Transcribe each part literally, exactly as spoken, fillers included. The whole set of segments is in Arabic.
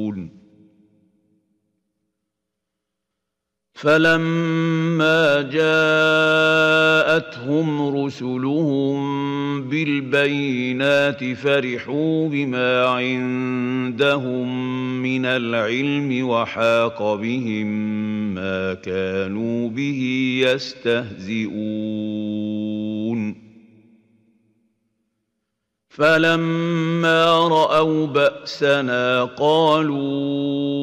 فلما جاءتهم رسلهم بالبينات فرحوا بما عندهم من العلم وحاق بهم ما كانوا به يستهزئون فلما رأوا بأسنا قالوا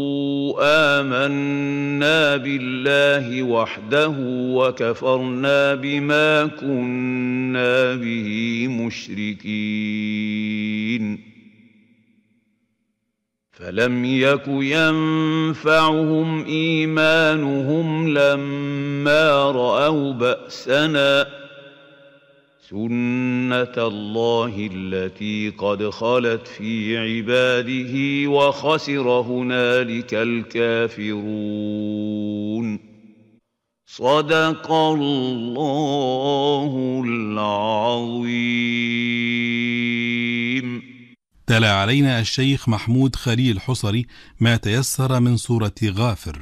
آمنا بالله وحده وكفرنا بما كنا به مشركين فلم يك ينفعهم إيمانهم لما رأوا بأسنا سنة الله التي قد خلت في عباده وخسر هنالك الكافرون صدق الله العظيم. تلا علينا الشيخ محمود خليل حصري ما تيسر من سورة غافر.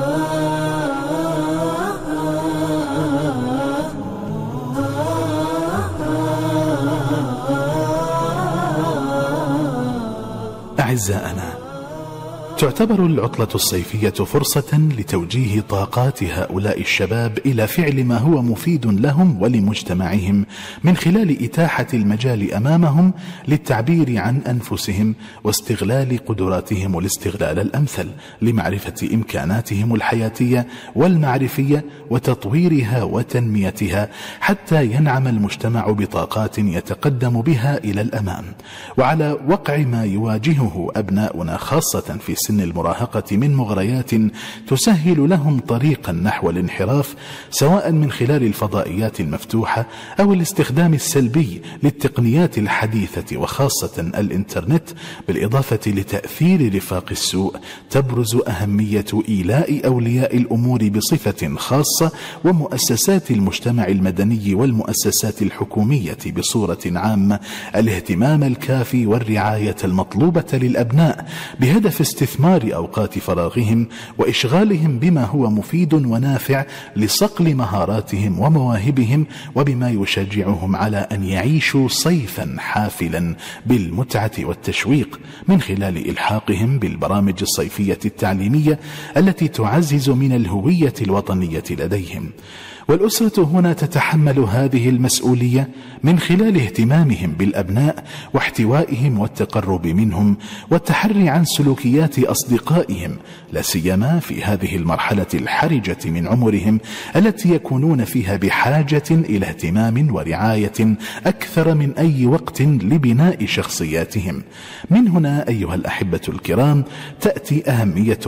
أعزائنا، تعتبر العطلة الصيفية فرصة لتوجيه طاقات هؤلاء الشباب إلى فعل ما هو مفيد لهم ولمجتمعهم من خلال إتاحة المجال أمامهم للتعبير عن أنفسهم واستغلال قدراتهم الاستغلال الأمثل لمعرفة إمكاناتهم الحياتية والمعرفية وتطويرها وتنميتها حتى ينعم المجتمع بطاقات يتقدم بها إلى الأمام. وعلى وقع ما يواجهه أبناؤنا خاصة في سن المراهقة من مغريات تسهل لهم طريقا نحو الانحراف، سواء من خلال الفضائيات المفتوحة أو الاستخدام السلبي للتقنيات الحديثة وخاصة الإنترنت، بالإضافة لتأثير رفاق السوء، تبرز أهمية إيلاء أولياء الأمور بصفة خاصة ومؤسسات المجتمع المدني والمؤسسات الحكومية بصورة عامة الاهتمام الكافي والرعاية المطلوبة للأبناء بهدف استثمار أوقات فراغهم وإشغالهم بما هو مفيد ونافع لصقل مهاراتهم ومواهبهم، وبما يشجعهم على أن يعيشوا صيفا حافلا بالمتعة والتشويق من خلال إلحاقهم بالبرامج الصيفية التعليمية التي تعزز من الهوية الوطنية لديهم. والأسرة هنا تتحمل هذه المسؤولية من خلال اهتمامهم بالأبناء واحتوائهم والتقرب منهم والتحري عن سلوكيات أصدقائهم، لا سيما في هذه المرحلة الحرجة من عمرهم التي يكونون فيها بحاجة إلى اهتمام ورعاية أكثر من أي وقت لبناء شخصياتهم. من هنا أيها الأحبة الكرام تأتي أهمية